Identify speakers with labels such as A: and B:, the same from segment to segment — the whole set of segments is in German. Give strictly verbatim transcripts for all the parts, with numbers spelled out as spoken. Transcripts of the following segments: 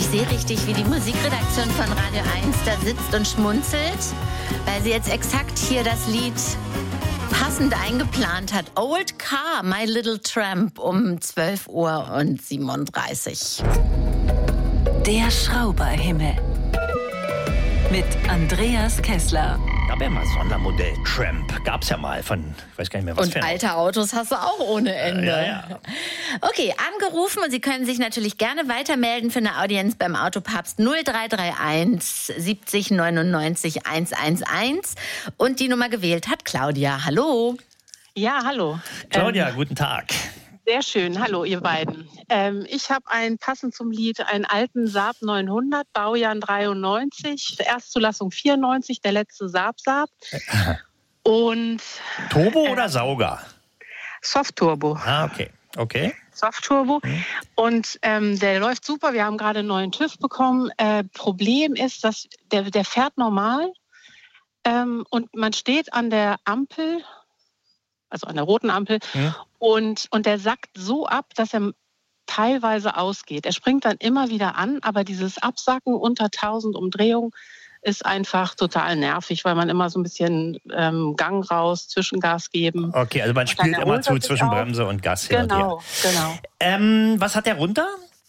A: Ich sehe richtig, wie die Musikredaktion von Radio eins da sitzt und schmunzelt, weil sie jetzt exakt hier das Lied passend eingeplant hat. Old Car, My Little Tramp um zwölf Uhr und siebenunddreißig.
B: Der Schrauberhimmel mit Andreas Kessler.
C: Gab ja mal Sondermodell Tramp. Gab's ja mal von, ich weiß gar nicht mehr, was
A: Und
C: für ein
A: alte Autos hast du auch ohne Ende.
C: Ja, ja.
A: Okay, angerufen und Sie können sich natürlich gerne weitermelden für eine Audienz beim Autopapst null drei drei eins siebzig neunundneunzig hundertundzehn. Und die Nummer gewählt hat Claudia. Hallo.
D: Ja, hallo.
C: Claudia,
D: ähm,
C: guten Tag.
D: Sehr schön. Hallo, ihr beiden. Ähm, ich habe ein, passend zum Lied, einen alten Saab neunhundert, Baujahr dreiundneunzig, Erstzulassung vierundneunzig, der letzte Saab-Saab. Und
C: Turbo
D: äh,
C: oder Sauger?
D: Soft-Turbo.
C: Ah, okay. Okay.
D: Soft-Turbo.
C: Mhm.
D: Und ähm, der läuft super. Wir haben gerade einen neuen TÜV bekommen. Äh, Problem ist, dass der, der fährt normal ähm, und man steht an der Ampel, also an der roten Ampel,
C: Mhm.
D: und, und der sackt so ab, dass er teilweise ausgeht. Er springt dann immer wieder an, aber dieses Absacken unter tausend Umdrehungen ist einfach total nervig, weil man immer so ein bisschen ähm, Gang raus, Zwischengas geben.
C: Okay, also man spielt
D: dann
C: immer
D: erholt
C: zu
D: er sich
C: zwischen
D: auch.
C: Bremse und Gas hin und her.
D: Genau, genau.
C: Ähm, was hat der runter?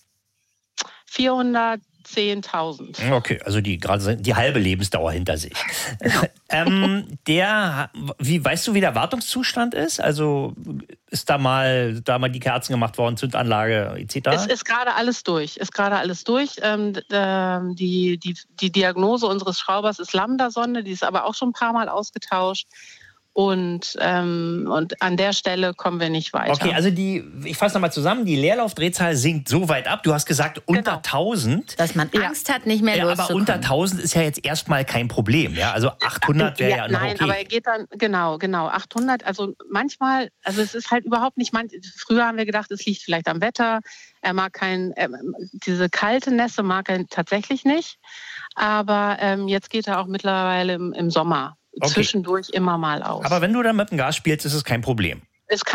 D: vierhundertzehntausend.
C: Okay, also die gerade die halbe Lebensdauer hinter sich. ähm, der, wie weißt du, wie der Wartungszustand ist? Also ist da mal, da mal die Kerzen gemacht worden, Zündanlage et cetera?
D: Es ist gerade alles durch. Ist gerade alles durch. Ähm, d- ähm, die, die, die Diagnose unseres Schraubers ist Lambda-Sonde, die ist aber auch schon ein paar Mal ausgetauscht. Und, ähm, und an der Stelle kommen wir nicht weiter.
C: Okay, also die, ich fasse nochmal zusammen, die Leerlaufdrehzahl sinkt so weit ab. Du hast gesagt unter
D: Genau.
C: tausend.
A: Dass man
D: Ja.
A: Angst hat, nicht mehr
C: Ja, aber
A: loszukommen.
C: unter tausend ist ja jetzt erstmal kein Problem. Ja? Also achthundert wäre ja, noch
D: Nein,
C: okay.
D: aber er geht dann, genau, genau, achthundert. Also manchmal, also es ist halt überhaupt nicht, man, früher haben wir gedacht, es liegt vielleicht am Wetter. Er mag kein, äh, diese kalte Nässe mag er tatsächlich nicht. Aber ähm, jetzt geht er auch mittlerweile im, im Sommer
C: Okay.
D: zwischendurch immer mal aus.
C: Aber wenn du dann mit dem Gas spielst, ist es kein Problem.